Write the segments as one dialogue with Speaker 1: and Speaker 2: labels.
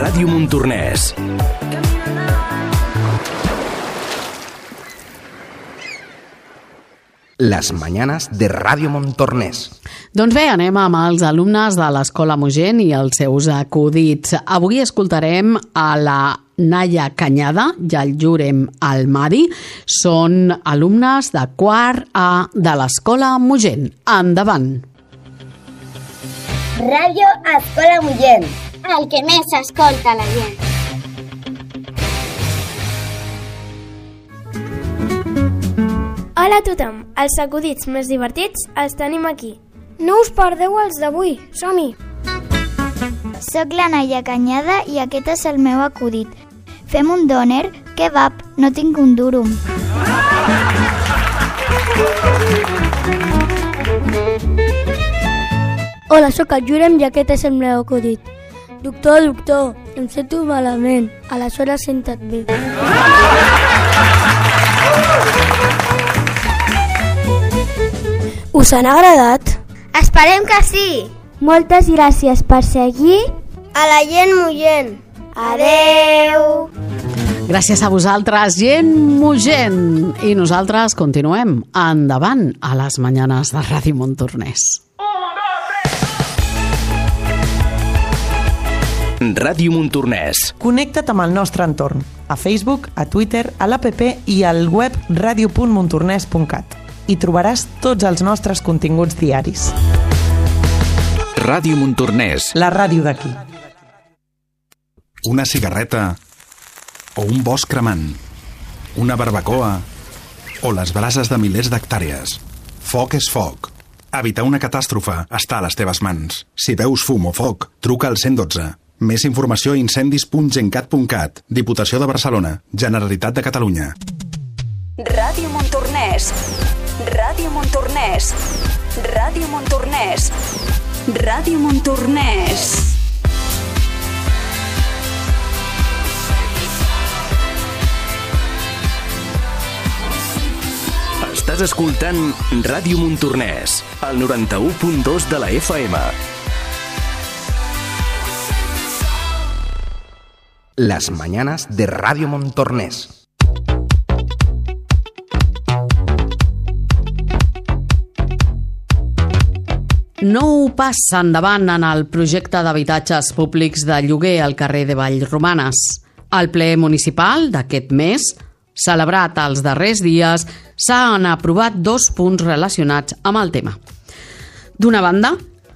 Speaker 1: Ràdio Montornès.
Speaker 2: Les mañanes de Ràdio Montornès.
Speaker 3: Doncs bé, anem amb els alumnes de l'Escola Mogent i els seus acudits. Avui escoltarem a la Naya Cañada i el Jurem Almadi. Són alumnes de quart A de l'Escola Mogent. Endavant!
Speaker 4: Ràdio Escola Mogent, el que més s'escolta la gent.
Speaker 5: Hola a tothom, els acudits més divertits els tenim aquí.
Speaker 6: No us perdeu els d'avui, som-hi!
Speaker 7: Soc la Naya Cañada i aquest és el meu acudit. Fem un dòner, kebab, no tinc un durum.
Speaker 6: Hola, sóc el Jurem i aquest és el meu acudit. Doctor, em sento malament, aleshores senta't bé. Us han agradat?
Speaker 4: Esperem que sí!
Speaker 5: Moltes gràcies per seguir
Speaker 4: A la gent Mogent. Adeu!
Speaker 3: Gràcies a vosaltres, gent Mogent! I nosaltres continuem endavant a les mañanes de Ràdio Montornès.
Speaker 1: Ràdio Montornès.
Speaker 8: Connecta't amb el nostre entorn, a Facebook, a Twitter, a l'APP i al web radio.montornès.cat. Hi trobaràs tots els nostres continguts diaris.
Speaker 1: Ràdio Montornès.
Speaker 8: La ràdio d'aquí.
Speaker 9: Una cigarreta o un bosc cremant, una barbacoa o les brases de milers d'hectàrees. Foc és foc. Evitar una catàstrofe està a les teves mans. Si veus fum o foc, truca al 112. Més informació a incendis.gencat.cat. Diputació de Barcelona. Generalitat de Catalunya.
Speaker 10: Ràdio Montornès. Ràdio Montornès. Ràdio Montornès. Ràdio Montornès.
Speaker 1: Estàs escoltant Ràdio Montornès, al 91.2 de la FM.
Speaker 2: Les mañanes de Ràdio Montornès.
Speaker 3: Nou pas endavant en el projecte d'habitatges públics de lloguer al carrer de Vallromanes. Al ple municipal d'aquest mes, celebrat els darrers dies, s'han aprovat 2 punts relacionats amb el tema. D'una banda,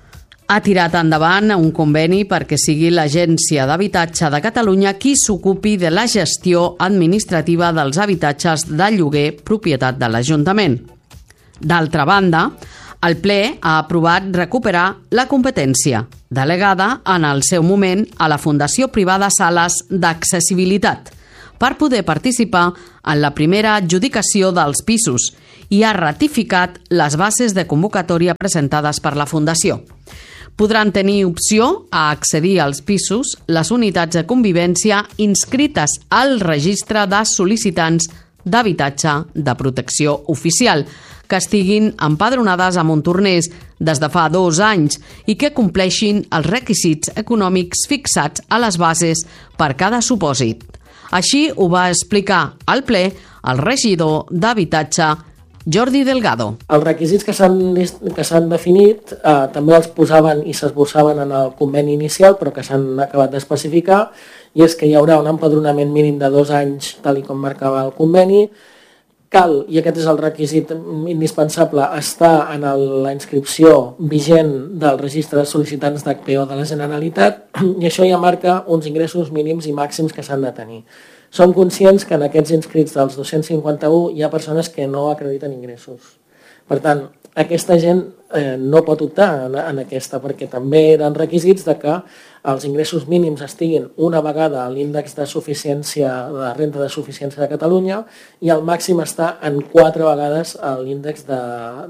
Speaker 3: ha tirat endavant un conveni perquè sigui l'Agència d'Habitatge de Catalunya qui s'ocupi de la gestió administrativa dels habitatges de lloguer propietat de l'Ajuntament. D'altra banda, el ple ha aprovat recuperar la competència, delegada en el seu moment a la Fundació Privada Sales d'Accessibilitat, per poder participar en la primera adjudicació dels pisos i ha ratificat les bases de convocatòria presentades per la Fundació. Podran tenir opció a accedir als pisos les unitats de convivència inscrites al registre de sol·licitants d'habitatge de protecció oficial, que estiguin empadronades a Montornès des de fa 2 anys i que compleixin els requisits econòmics fixats a les bases per cada supòsit. Així ho va explicar al ple el regidor d'Habitatge, Jordi Delgado.
Speaker 11: Els requisits que s'han definit també els posaven i s'esbossaven en el conveni inicial, però que s'han acabat d'especificar, i és que hi haurà un empadronament mínim de 2 anys, tal com marcava el conveni. Cal, i aquest és el requisit indispensable, estar en la inscripció vigent del registre de sol·licitants d'HPO de la Generalitat, i això ja marca uns ingressos mínims i màxims que s'han de tenir. Som conscients que en aquests inscrits dels 251 hi ha persones que no acrediten ingressos. Per tant, aquesta gent no pot optar en aquesta, perquè també eren requisits de que els ingressos mínims estiguin una vegada a l'índex de suficiència, de renda de suficiència de Catalunya, i el màxim està en 4 vegades a l'índex de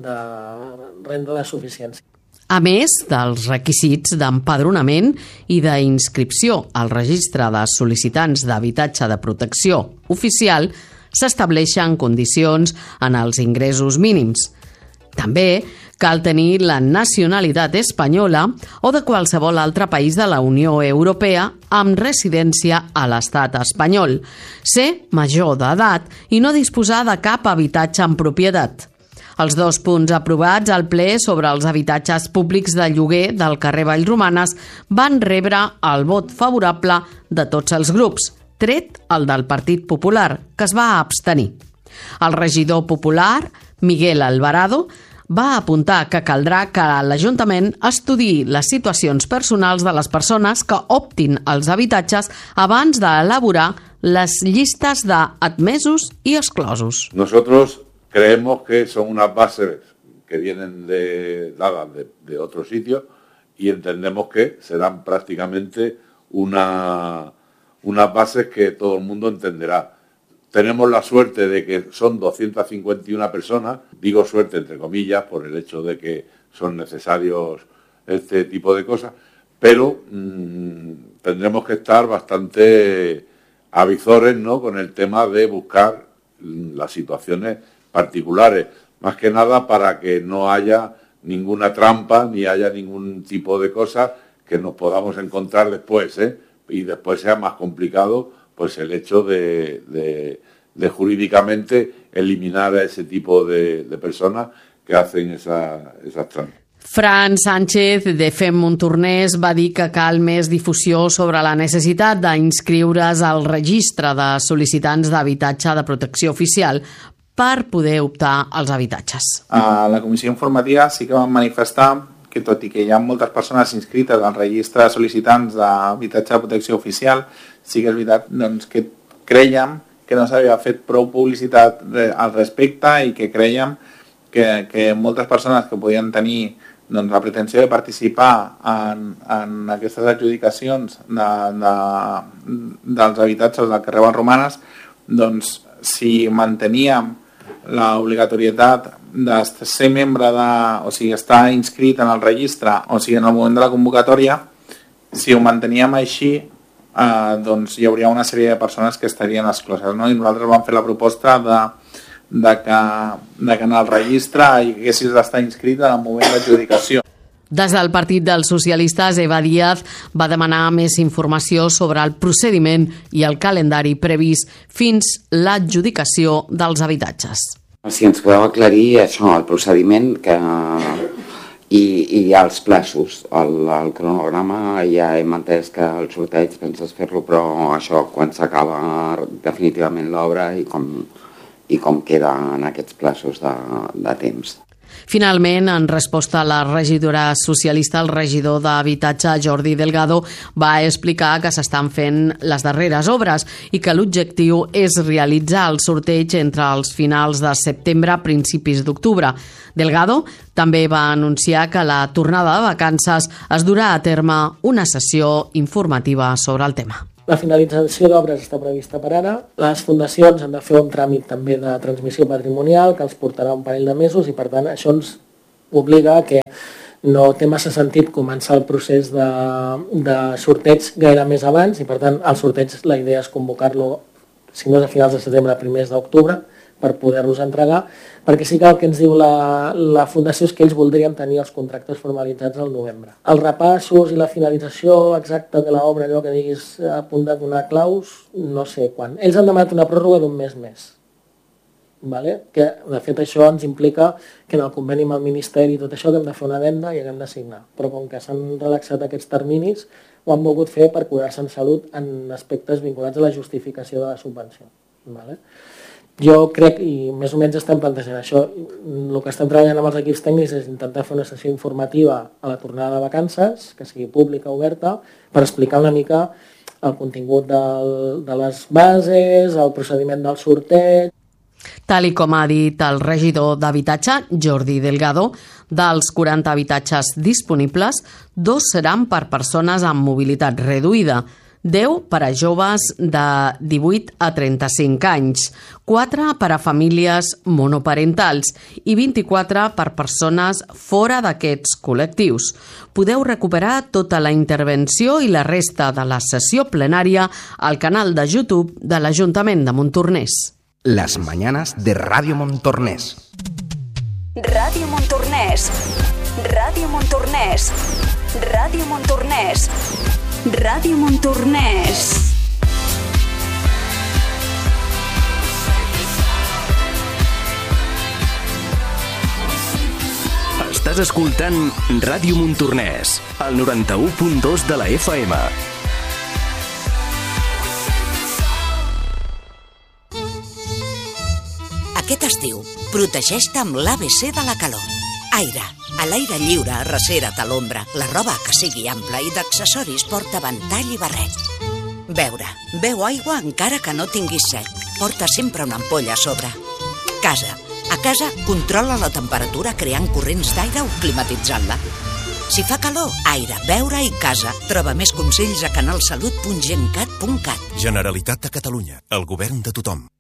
Speaker 11: renda de suficiència.
Speaker 3: A més dels requisits d'empadronament i d'inscripció al registre de sol·licitants d'habitatge de protecció oficial, s'estableixen condicions en els ingressos mínims. També cal tenir la nacionalitat espanyola o de qualsevol altre país de la Unió Europea amb residència a l'estat espanyol, ser major d'edat i no disposar de cap habitatge en propietat. Els 2 punts aprovats al ple sobre els habitatges públics de lloguer del carrer Vallromanes van rebre el vot favorable de tots els grups, tret el del Partit Popular, que es va abstenir. El regidor popular, Miguel Alvarado, va apuntar que caldrà que l'Ajuntament estudiï les situacions personals de les persones que optin als habitatges abans d'elaborar les llistes d'admesos i exclosos.
Speaker 12: Nosotros creemos que son unas bases que vienen dadas de otro sitio y entendemos que serán prácticamente unas bases que todo el mundo entenderá. Tenemos la suerte de que son 251 personas, digo suerte entre comillas por el hecho de que son necesarios este tipo de cosas, pero tendremos que estar bastante avizores, ¿no?, con el tema de buscar las situaciones particulares, más que nada para que no haya ninguna trampa ni haya ningún tipo de cosa que nos podamos encontrar después, y después sea más complicado pues el hecho de jurídicamente eliminar a ese tipo de personas que hacen esas trampas.
Speaker 3: Fran Sánchez, de Fem Montornès, va dir que cal més difusió sobre la necessitat d'inscriure's al registre de sol·licitants d'habitatge de protecció oficial per poder optar als habitatges.
Speaker 13: A la comissió informativa sí que vam manifestar que, tot i que hi ha moltes persones inscrites al registre de sol·licitants d'habitatge de protecció oficial, sí que és veritat que crèiem que no s'havia fet prou publicitat al respecte i que crèiem que moltes persones que podien tenir la pretensió de participar en aquestes adjudicacions dels habitatges del carrer Vallromanes, si manteníem l'obligatorietat de ser membre o sigui, estar inscrit en el registre, o sigui, en el moment de la convocatòria, si ho manteníem així, hi hauria una sèrie de persones que estarien excloses, no? I nosaltres vam fer la proposta de que en el registre hi haguessis d'estar inscrit en el moment d'adjudicació.
Speaker 3: Des del Partit dels Socialistes, Eva Díaz va demanar més informació sobre el procediment i el calendari previst fins l'adjudicació dels habitatges.
Speaker 14: Si ens podeu aclarir això, el procediment i els plaços. El cronograma ja hem entès que el sorteig penses fer-lo, però això quan s'acaba definitivament l'obra i com queda en aquests plaços de temps.
Speaker 3: Finalment, en resposta a la regidora socialista, el regidor d'Habitatge, Jordi Delgado, va explicar que s'estan fent les darreres obres i que l'objectiu és realitzar el sorteig entre els finals de setembre i principis d'octubre. Delgado també va anunciar que a la tornada de vacances es durà a terme una sessió informativa sobre el tema.
Speaker 11: La finalització d'obres està prevista per ara. Les fundacions han de fer un tràmit també de transmissió patrimonial que els portarà un parell de mesos i, per tant, això ens obliga a que no té massa sentit començar el procés de sorteig gaire més abans i, per tant, el sorteig la idea és convocar-lo, si no és a finals de setembre, primers d'octubre, per poder-los entregar, perquè sí que el que ens diu la Fundació és que ells voldrien tenir els contractes formalitzats al novembre. Els repassos i la finalització exacta de l'obra, allò que diguis a punt de donar claus, no sé quan. Ells han demanat una pròrroga d'un mes més. Que, de fet, això ens implica que en el conveni amb el Ministeri i tot això que hem de fer una venda i hem de signar. Però com que s'han relaxat aquests terminis, ho han volgut fer per cuidar-se en salut en aspectes vinculats a la justificació de la subvenció. Jo crec, i més o menys estem plantejant això, el que estem treballant amb els equips tècnics és intentar fer una sessió informativa a la tornada de vacances, que sigui pública, oberta, per explicar una mica el contingut de les bases, el procediment del sorteig.
Speaker 3: Tal i com ha dit el regidor d'Habitatge, Jordi Delgado, dels 40 habitatges disponibles, 2 seran per persones amb mobilitat reduïda, 10 per a joves de 18 a 35 anys, 4 per a famílies monoparentals i 24 per persones fora d'aquests col·lectius. Podeu recuperar tota la intervenció i la resta de la sessió plenària al canal de YouTube de l'Ajuntament de Montornès.
Speaker 2: Las mañanas de Radio Montornès.
Speaker 10: Ràdio Montornès. Ràdio Montornès. Ràdio Montornès. Ràdio Montornès.
Speaker 1: Estàs escoltant Ràdio Montornès, al 91.2 de la FM.
Speaker 15: Aquest estiu, protegeix-te amb l'ABC de la calor. Aire. A l'aire lliure, arrecera't a l'ombra. La roba que sigui ampla i d'accessoris porta ventall i barret. Beure. Beu aigua encara que no tinguis set. Porta sempre una ampolla a sobre. Casa. A casa, controla la temperatura creant corrents d'aire o climatitzant-la. Si fa calor, aire, beure i casa. Troba més consells a canalsalut.gencat.cat.
Speaker 16: Generalitat de Catalunya. El govern de tothom.